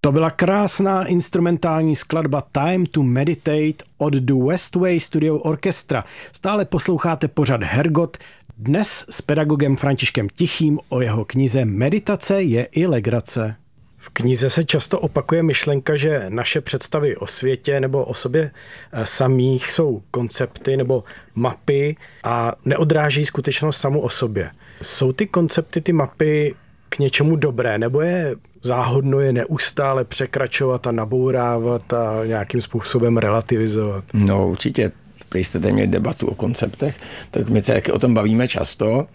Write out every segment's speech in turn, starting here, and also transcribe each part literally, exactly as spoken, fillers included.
To byla krásná instrumentální skladba Time to Meditate od The Westway Studio Orchestra. Stále posloucháte pořad Hergot, dnes s pedagogem Františkem Tichým o jeho knize Meditace je i legrace. V knize se často opakuje myšlenka, že naše představy o světě nebo o sobě samých jsou koncepty nebo mapy a neodráží skutečnost samu o sobě. Jsou ty koncepty, ty mapy k něčemu dobré, nebo je záhodno je neustále překračovat a nabourávat a nějakým způsobem relativizovat? No určitě, když jste měli debatu o konceptech, tak my se o tom bavíme často.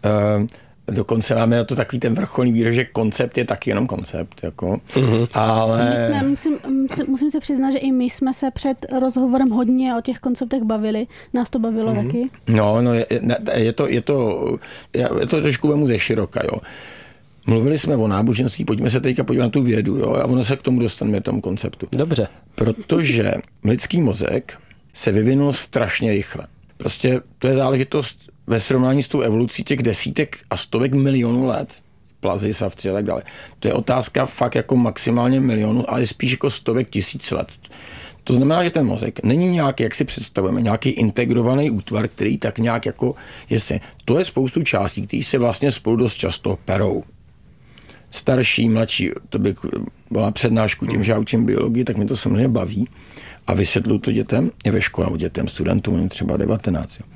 Dokonce máme na to takový ten vrcholný výraz, že koncept je taky jenom koncept. Jako. Mm-hmm. Ale... My jsme, musím, musím se přiznat, že i my jsme se před rozhovorem hodně o těch konceptech bavili. Nás to bavilo mm-hmm. taky. No, no je, je, to, je, to, je to trošku vemu ze široka, jo. Mluvili jsme o náboženství, pojďme se teďka podívat na tu vědu, jo, a ono se k tomu dostaneme, tomu konceptu. Dobře. Protože lidský mozek se vyvinul strašně rychle. Prostě to je záležitost ve srovnání s tou evolucí těch desítek a stovek milionů let. Plazy, savci a tak dále. To je otázka fakt jako maximálně milionů, ale spíš jako stovek tisíc let. To znamená, že ten mozek není nějaký, jak si představujeme, nějaký integrovaný útvar, který tak nějak jako je se. To je spoustu částí, které se vlastně spolu dost často perou. Starší, mladší, to by byla přednášku tím, že já učím biologii, tak mi to samozřejmě baví a vysvětluji to dětem, i ve škole, dětem, studentům, třeba devatenáct. Jo.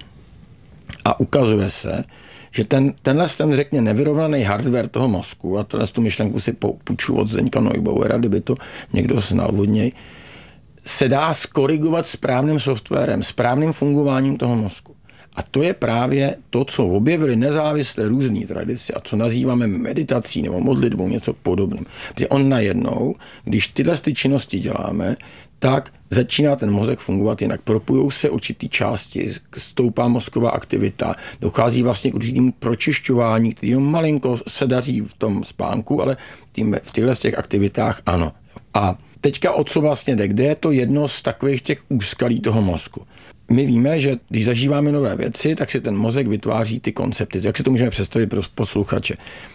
A ukazuje se, že ten, tenhle ten, řekně, nevyrovnaný hardware toho mozku, a tohle tu myšlenku si půjču od Zdeňka Neubauera, kdyby to někdo znal od něj, se dá skorigovat správným softwarem, správným fungováním toho mozku. A to je právě to, co objevili nezávisle různý tradice a co nazýváme meditací nebo modlitbou, něco podobným. Protože on najednou, když tyhle ty činnosti děláme, tak začíná ten mozek fungovat jinak. Propujou se určitý části, stoupá mozková aktivita, dochází vlastně k určitému pročišťování, který malinko se daří v tom spánku, ale tím, v těchto těch aktivitách ano. A teďka o co vlastně jde? Kde je to jedno z takových těch úskalí toho mozku? My víme, že když zažíváme nové věci, tak si ten mozek vytváří ty koncepty. Jak si to můžeme představit pro posluchače?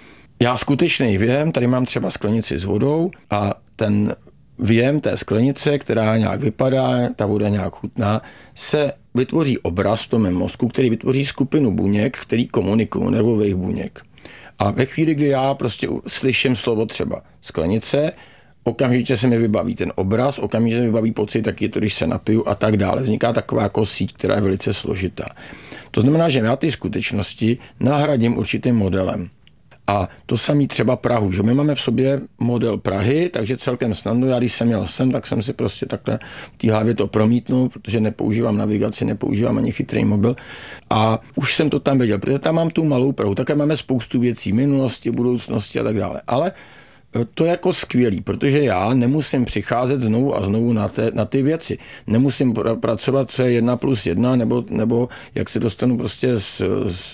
Já skutečný věm, tady mám třeba sklenici s vodou a ten věm té sklenice, která nějak vypadá, ta voda nějak chutná, se vytvoří obraz v tom mém mozku, který vytvoří skupinu buněk, který komunikují, nervových buněk. A ve chvíli, kdy já prostě slyším slovo třeba sklenice, okamžitě se mi vybaví ten obraz, okamžitě se mi vybaví pocit, tak je to, když se napiju a tak dále. Vzniká taková jako síť, která je velice složitá. To znamená, že já ty skutečnosti nahradím určitým modelem. A to samý třeba Prahu, že my máme v sobě model Prahy, takže celkem snadno, já když jsem jel sem, tak jsem si prostě takhle v té hlavě to promítnul, protože nepoužívám navigaci, nepoužívám ani chytrý mobil a už jsem to tam věděl, protože tam mám tu malou Prahu, také máme spoustu věcí, minulosti, budoucnosti a tak dále, ale to je jako skvělý, protože já nemusím přicházet znovu a znovu na, té, na ty věci. Nemusím pr- pracovat, co je jedna plus jedna, nebo, nebo jak se dostanu prostě z, z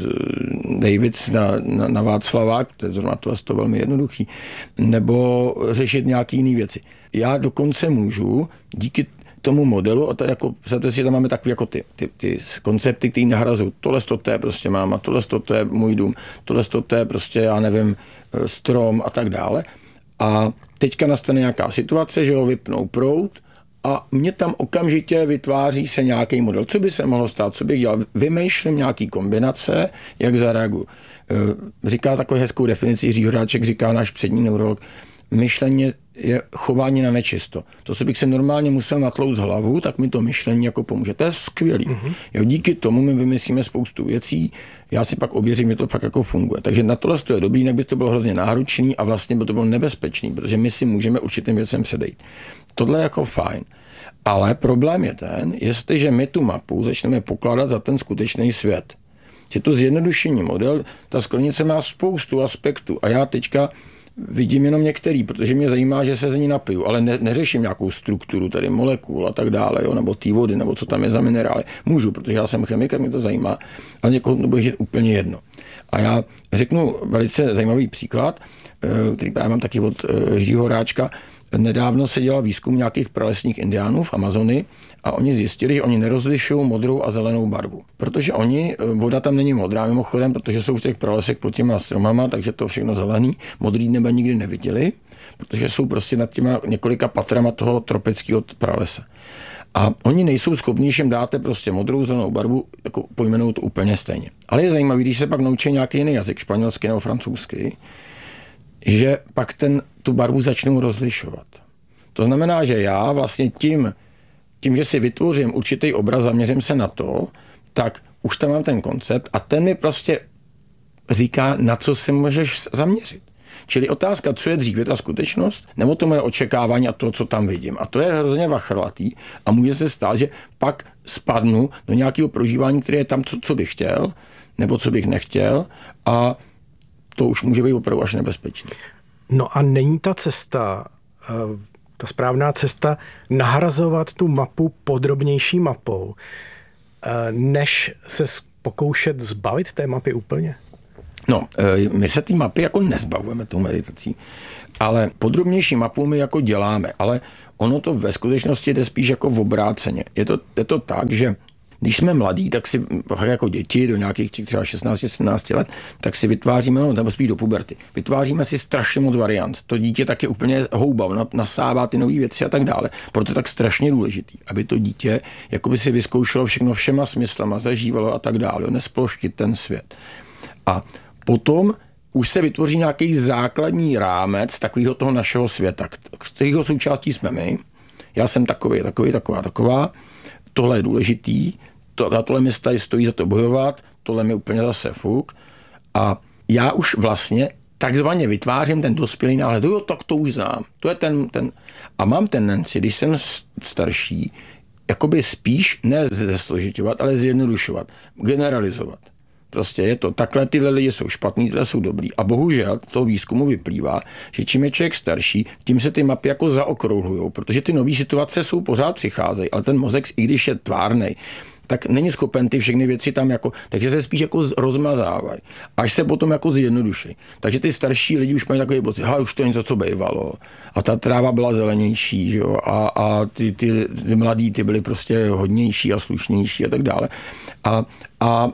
Davids na, na, na Václavák, to je zrovna to, to velmi jednoduchý, nebo řešit nějaké jiné věci. Já dokonce můžu díky tomu modelu, a to jako, protože tam máme takové jako ty, ty, ty koncepty, které nahrazují. Tohle to je prostě máma, tohle to je můj dům, tohle to je prostě, já nevím, strom a tak dále. A teďka nastane nějaká situace, že ho vypnou proud a mě tam okamžitě vytváří se nějaký model. Co by se mohlo stát, co bych dělal? Vymýšlím nějaký kombinace, jak zareaguju. Říká takovou hezkou definici, Jiří Horáček říká náš přední neurolog, myšlení je chování na nečisto. To, co bych se normálně musel natlout z hlavu, tak mi to myšlení jako pomůže. To je skvělý. Mm-hmm. Jo, díky tomu my vymyslíme spoustu věcí, já si pak ověřím, že to fakt jako funguje. Takže na tohle to je dobrý, jinak by to bylo hrozně náročný a vlastně by to bylo nebezpečný, protože my si můžeme určitým věcem předejít. Tohle je jako fajn. Ale problém je ten, jestliže my tu mapu začneme pokládat za ten skutečný svět. Že to zjednodušení model, ta sklenice má spoustu aspektů a já teďka vidím jenom některý, protože mě zajímá, že se z ní napiju, ale ne, neřeším nějakou strukturu, tady molekul a tak dále, jo, nebo té vody, nebo co tam je za minerály. Můžu, protože já jsem chemik a mě to zajímá, ale někoho to bude úplně jedno. A já řeknu velice zajímavý příklad, který právě mám taky od Jiřího Horáčka. Nedávno se dělal výzkum nějakých pralesních indiánů v Amazonii a oni zjistili, že oni nerozlišují modrou a zelenou barvu. Protože oni, voda tam není modrá mimochodem, protože jsou v těch pralesech pod těma stromama, takže to všechno zelený, modrý nebe nikdy neviděli, protože jsou prostě nad těma několika patrama toho tropického pralesa. A oni nejsou schopni, že jim dáte prostě modrou, zelenou barvu, jako pojmenou to úplně stejně. Ale je zajímavý, když se pak naučí nějaký jiný jazyk, španělský nebo francouzský, že pak ten, tu barvu začnou rozlišovat. To znamená, že já vlastně tím, tím, že si vytvořím určitý obraz, zaměřím se na to, tak už tam mám ten koncept a ten mi prostě říká, na co se můžeš zaměřit. Čili otázka, co je dříve ta skutečnost, nebo to moje očekávání a to, co tam vidím. A to je hrozně vachrlatý a může se stát, že pak spadnu do nějakého prožívání, které je tam, co, co bych chtěl, nebo co bych nechtěl a to už může být opravdu až nebezpečné. No a není ta cesta, ta správná cesta nahrazovat tu mapu podrobnější mapou, než se pokoušet zbavit té mapy úplně? No, my se té mapy jako nezbavujeme tou meditací, ale podrobnější mapu my jako děláme, ale ono to ve skutečnosti jde spíš jako v obráceně. Je to, je to tak, že když jsme mladí, tak si jako děti do nějakých třeba šestnáct sedmnáct let, tak si vytváříme, no, nebo spíš do puberty, vytváříme si strašně moc variant. To dítě tak je úplně houba, nasává ty nové věci a tak dále. Proto je tak strašně důležitý, aby to dítě jakoby si vyzkoušelo všechno všema smyslama, zažívalo a tak dále, nesploštit ten svět. A potom už se vytvoří nějaký základní rámec takového toho našeho světa, kterého součástí jsme my. Já jsem takový, takový, taková, taková. Tohle je důležitý, to, a tohle mi stojí za to bojovat, tohle mi úplně zase fuk. A já už vlastně takzvaně vytvářím ten dospělý náhled. Jo, tak to už znám. To je ten, ten. A mám tendenci, když jsem starší, jakoby spíš ne zesložiťovat, ale zjednodušovat, generalizovat. Prostě je to takhle, tyhle lidi jsou špatný, tyhle jsou dobrý. A bohužel toho výzkumu vyplývá, že čím je člověk starší, tím se ty mapy jako zaokrouhlujou, protože ty nové situace jsou pořád přicházejí, ale ten mozek, i když je tvárnej, tak není schopen ty všechny věci tam jako, takže se spíš jako rozmazávají, až se potom jako zjednoduší. Takže ty starší lidi už mají takový pocit, ha, už to je něco, co bývalo. A ta tráva byla zelenější, že jo, a, a ty, ty, ty mladí, ty byly prostě hodnější a slušnější a tak dále. A, a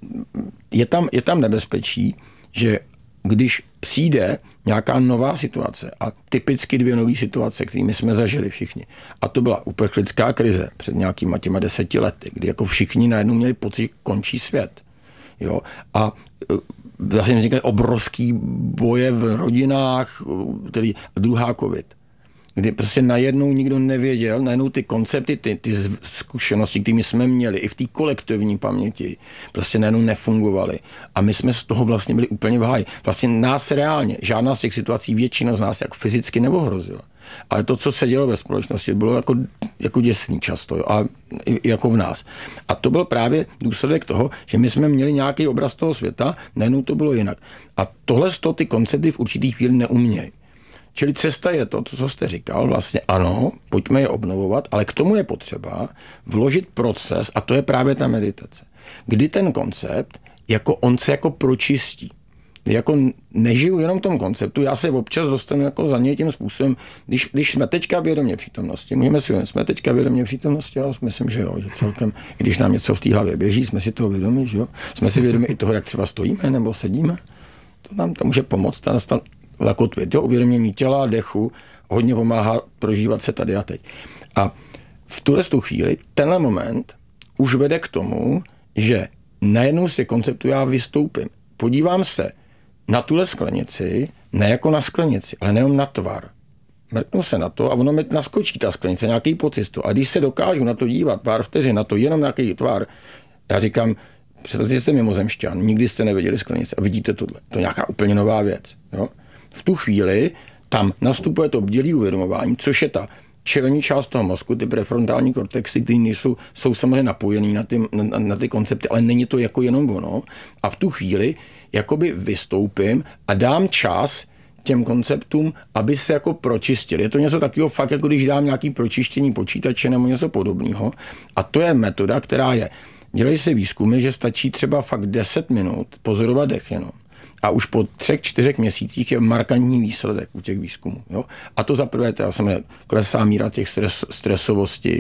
je tam, je tam nebezpečí, že když přijde nějaká nová situace a typicky dvě nové situace, kterými jsme zažili všichni. A to byla uprchlická krize před nějakýma těma deseti lety, kdy jako všichni najednou měli pocit, že končí svět. Jo? A vlastně říkají obrovský boje v rodinách, tedy druhá covid. Kdy prostě najednou nikdo nevěděl, najednou ty koncepty, ty, ty zkušenosti, které jsme měli i v té kolektivní paměti, prostě najednou nefungovaly. A my jsme z toho vlastně byli úplně v háji. Vlastně nás reálně, žádná z těch situací, většina z nás jak fyzicky neohrozila. Ale to, co se dělo ve společnosti, bylo jako, jako děsný často, jo, a i, jako v nás. A to byl právě důsledek toho, že my jsme měli nějaký obraz toho světa, najednou to bylo jinak. A tohle z toho ty koncepty v určitých chvíli neumějí. Čili cesta je to, co jste říkal, vlastně ano, pojďme je obnovovat, ale k tomu je potřeba vložit proces, a to je právě ta meditace, kdy ten koncept, jako on se jako pročistí. Jako nežiju jenom v tom konceptu, já se občas dostanu jako za něj tím způsobem, když, když jsme teďka vědomě přítomnosti, můžeme si vědět, jsme teďka vědomě přítomnosti, já myslím, že jo, že celkem, i když nám něco v té hlavě běží, jsme si toho vědomi, že jo, jsme si vědomi i toho, jak třeba stojíme nebo sedíme, to nám to může pomoct, nastal zakotvit, jo, uvědomění těla, dechu, hodně pomáhá prožívat se tady a teď. A v tuhle chvíli tenhle moment už vede k tomu, že najednou si konceptu já vystoupím. Podívám se na tuhle sklenici, ne jako na sklenici, ale nejenom na tvar. Mrknu se na to a ono mi naskočí ta sklenice, nějaký pocit. A když se dokážu na to dívat pár vteřin, na to jenom nějaký tvar, já říkám, představte, jste mimozemšťan, nikdy jste neviděli sklenici a vidíte tohle. To je nějaká úplně nová věc. Jo? V tu chvíli tam nastupuje to bdělé uvědomování, což je ta čelní část toho mozku, ty prefrontální kortexy, které nejsou, jsou samozřejmě napojený na ty, na, na ty koncepty, ale není to jako jenom ono. A v tu chvíli jakoby vystoupím a dám čas těm konceptům, aby se jako pročistili. Je to něco takového fakt, jako když dám nějaký pročištění počítače nebo něco podobného. A to je metoda, která je, dělají se výzkumy, že stačí třeba fakt deset minut pozorovat dech jenom. A už po třech, čtyřech měsících je markantní výsledek u těch výzkumů. Jo? A to za prvé, já jsem klesá míra těch stres, stresovosti.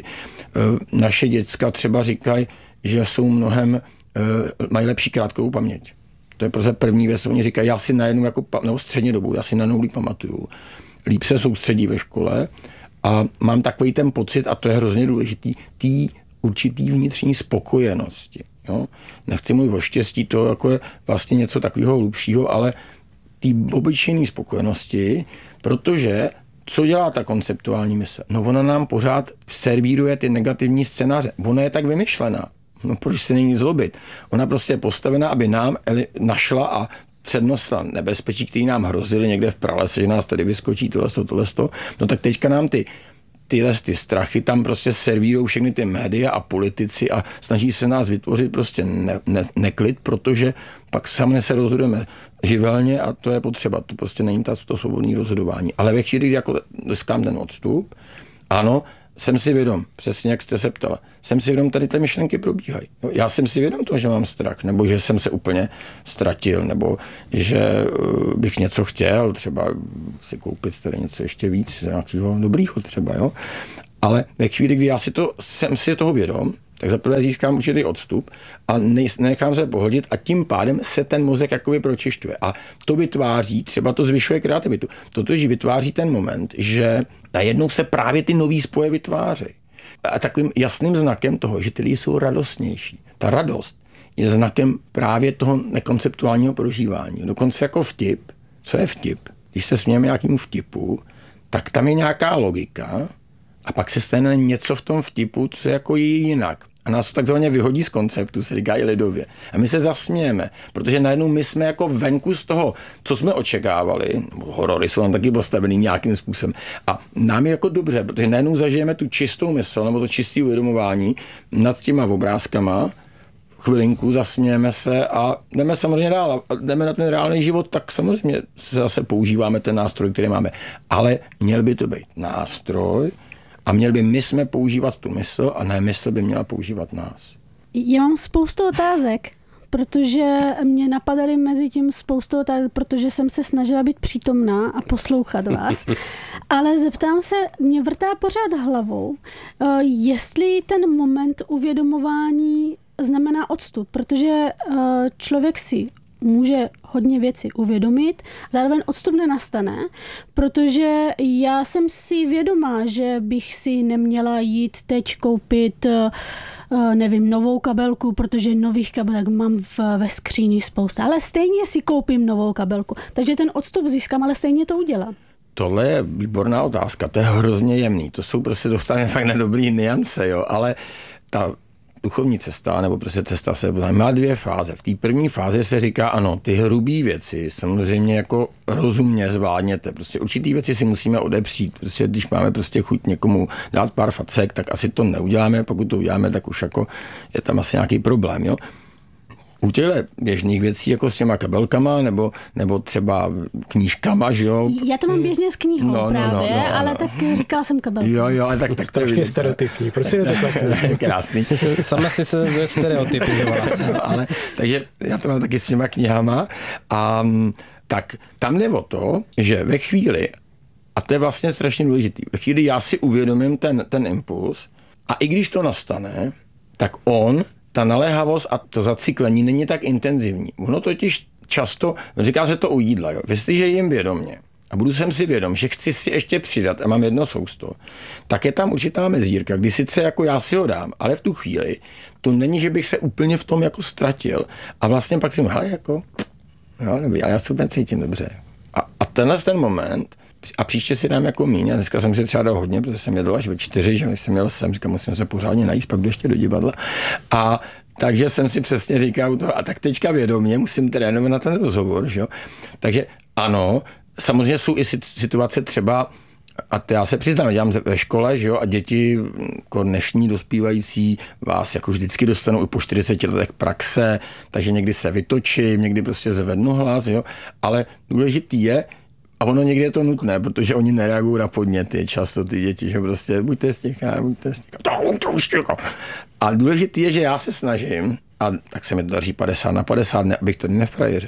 Naše děcka třeba říkají, že jsou mnohem, mají lepší krátkou paměť. To je prostě první věc, co oni říkají, já si najednou jako, nebo středně dobu, já si najednou pamatuju. líp se soustředí ve škole a mám takový ten pocit, a to je hrozně důležitý, tý určitý vnitřní spokojenosti. Jo? Nechci mluvit o štěstí, to jako je vlastně něco takového hlubšího, ale té obyčejné spokojenosti, protože co dělá ta konceptuální mysl? No ona nám pořád servíruje ty negativní scénáře. Ona je tak vymyšlená. No proč se není zlobit? Ona prostě je postavená, aby nám našla a přednosla nebezpečí, který nám hrozily někde v pralese, že nás tady vyskočí tohleto, tohleto. No tak teďka nám ty tyhle ty strachy tam prostě servírují všechny ty média a politici a snaží se nás vytvořit prostě ne, ne, neklid, protože pak sami se rozhodujeme živelně a to je potřeba. To prostě není ta, to svobodné rozhodování. Ale ve chvíli, kdy jako deskám ten odstup, ano, jsem si vědom, přesně jak jste se ptala, jsem si vědom, tady ty myšlenky probíhají. Já jsem si vědom toho, že mám strach, nebo že jsem se úplně ztratil, nebo že bych něco chtěl, třeba si koupit tady něco ještě víc, nějakého dobrýho třeba, jo. Ale ve chvíli, kdy já si to, jsem si toho vědom, tak zaprvé získám určitý odstup a nenechám se pohodit a tím pádem se ten mozek jakoby pročišťuje. A to vytváří, třeba to zvyšuje kreativitu. To totiž vytváří ten moment, že najednou se právě ty nový spoje vytvářejí. A takovým jasným znakem toho, že ty lidi jsou radostnější. Ta radost je znakem právě toho nekonceptuálního prožívání. Dokonce jako vtip. Co je vtip? Když se smějeme nějakému vtipu, tak tam je nějaká logika a pak se stane něco v tom vtipu, co jako je jinak. A nás to takzvaně vyhodí z konceptu, se říká i lidově. A my se zasmějeme, protože najednou my jsme jako venku z toho, co jsme očekávali, horory jsou tam taky postavený nějakým způsobem. A nám je jako dobře, protože najednou zažijeme tu čistou mysl, nebo to čisté uvědomování nad těma obrázkama, chvilinku, zasmějeme se a jdeme samozřejmě dál. A jdeme na ten reálný život, tak samozřejmě zase používáme ten nástroj, který máme. Ale měl by to být nástroj, a měli by my jsme používat tu mysl a ne mysl by měla používat nás. Já mám spoustu otázek, protože mě napadaly mezi tím spoustu otázek, protože jsem se snažila být přítomná a poslouchat vás. Ale zeptám se, mě vrtá pořád hlavou, jestli ten moment uvědomování znamená odstup, protože člověk si může hodně věcí uvědomit, zároveň odstup nenastane, protože já jsem si vědomá, že bych si neměla jít teď koupit, nevím, novou kabelku, protože nových kabelek mám v, ve skříni spousta, ale stejně si koupím novou kabelku, takže ten odstup získám, ale stejně to udělám. Tohle je výborná otázka, to je hrozně jemný, to jsou prostě dostaneme fakt na dobrý niance, jo, ale ta duchovní cesta, nebo prostě cesta se má dvě fáze. V té první fázi se říká, ano, ty hrubý věci samozřejmě jako rozumně zvládněte. Prostě určitý věci si musíme odepřít. Prostě když máme prostě chuť někomu dát pár facek, tak asi to neuděláme. Pokud to uděláme, tak už jako je tam asi nějaký problém, jo. U těchto běžných věcí, jako s těma kabelkama, nebo, nebo třeba knížkama, že jo? Já to mám běžně s knihou no, právě, no, no, no, ale no. tak říkala jsem kabelku. Jo, jo, ale tak, tak to je vidíte. Stereotypní, proč si to tak krásný. Sama si se stereotypizovala. No, ale, takže já to mám taky s těma knihama a tak tam jde o to, že ve chvíli, a to je vlastně strašně důležitý, ve chvíli já si uvědomím ten, ten impuls a i když to nastane, tak on ta naléhavost a to zacyklení není tak intenzivní. Ono totiž často, říká se to u jídla, jo. Jestliže jim vědomě a budu jsem si vědom, že chci si ještě přidat a mám jedno sousto, tak je tam určitá mezírka, kdy sice jako já si ho dám, ale v tu chvíli to není, že bych se úplně v tom jako ztratil a vlastně pak si mu, hele, jako, jo, nevím, já se úplně cítím dobře. A, a tenhle ten moment, a příště si dám jako míň, a dneska jsem si třeba dal hodně, protože jsem jedl až ve čtyři, že jsem měl sem, říkám, musím se pořádně najíst, pak jdu ještě do divadla. A takže jsem si přesně říkal to, a tak teďka vědomě musím trénovat na ten rozhovor, že jo. Takže ano, samozřejmě jsou i situace třeba, a to já se přiznám, dělám ve škole, že jo, a děti jako dnešní dospívající vás jako vždycky dostanou i po čtyřiceti letech praxe, takže někdy se vytočím, někdy prostě zvednu hlas, jo, ale důležitý je, a ono někdy je to nutné, protože oni nereagují na podněty, často ty děti, že prostě buďte stěchá, buďte stěchá. A důležitý je, že já se snažím, a tak se mi to daří padesát na padesát, ne, abych to nefrajeřil,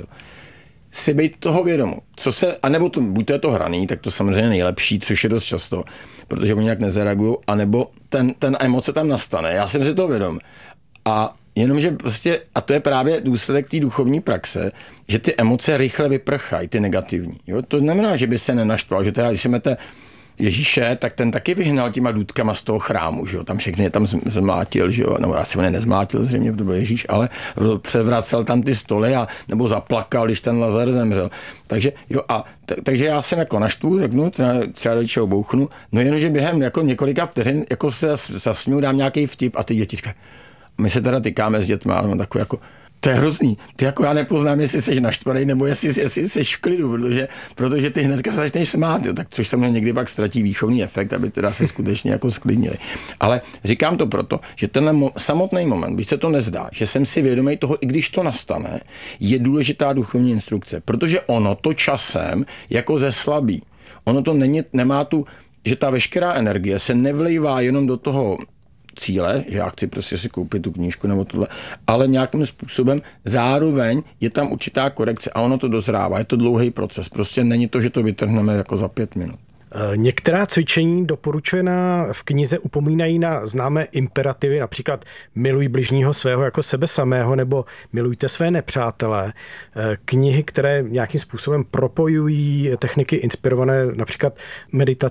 si být toho vědomu. Co se, anebo to, buď to je to hraný, tak to samozřejmě nejlepší, což je dost často, protože oni nějak nezareagují, anebo ten, ten emoce tam nastane. Já jsem si toho vědom. A Jenomže prostě, a to je právě důsledek té duchovní praxe, že ty emoce rychle vyprchají, ty negativní. Jo? To znamená, že by se nenaštval, že teda, když si máte Ježíše, tak ten taky vyhnal těma důtkama z toho chrámu, že jo? Tam všechny je tam zmlátil, že jo? Nebo asi on nezmlátil, zřejmě to byl Ježíš, ale převracel tam ty stoly a nebo zaplakal, když ten Lazar zemřel. Takže jo, a t- takže já jsem jako naštvu, řeknu, třeba do něčeho bouchnu, no jenomže během jako několika vteřin jako se zasměju, dám nějaký vtip a ty děti říkají, my se teda tykáme s dětma, no takový jako, to je hrozný. Ty jako já nepoznám, jestli jsi naštvaný, nebo jestli, jestli jsi v klidu, protože, protože ty hnedka začneš smát, jo, tak což samozřejmě někdy pak ztratí výchovný efekt, aby teda se skutečně jako sklidnili. Ale říkám to proto, že tenhle mo- samotný moment, když se to nezdá, že jsem si vědomý toho, i když to nastane, je důležitá duchovní instrukce, protože ono to časem jako zeslabí. Ono to není, nemá tu, že ta veškerá energie se nevlejvá jenom do toho cíle, že já chci prostě si koupit tu knížku nebo tohle, ale nějakým způsobem zároveň je tam určitá korekce a ono to dozrává. Je to dlouhý proces. Prostě není to, že to vytrhneme jako za pět minut. Některá cvičení doporučená v knize upomínají na známé imperativy, například miluj bližního svého jako sebe samého nebo milujte své nepřátelé. Knihy, které nějakým způsobem propojují techniky inspirované například meditací